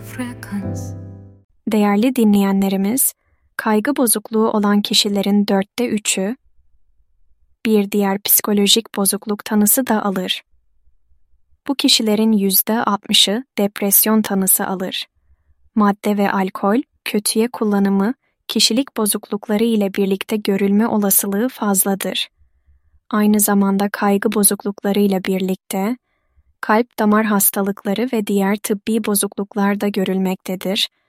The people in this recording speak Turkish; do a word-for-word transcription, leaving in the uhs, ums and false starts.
Değerli dinleyenlerimiz, kaygı bozukluğu olan kişilerin dörtte üçü, bir diğer psikolojik bozukluk tanısı da alır. Bu kişilerin yüzde altmışı depresyon tanısı alır. Madde ve alkol, kötüye kullanımı, kişilik bozuklukları ile birlikte görülme olasılığı fazladır. Aynı zamanda kaygı bozuklukları ile birlikte, kalp damar hastalıkları ve diğer tıbbi bozukluklar da görülmektedir